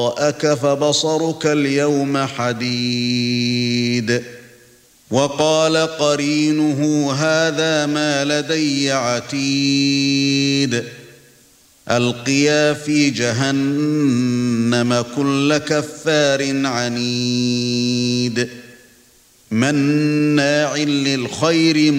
رأك فبصرك اليوم حديد وقال قرينه هذا ما لدي عتيد ألقيا في جهنم كل كفار عنيد مناع للخير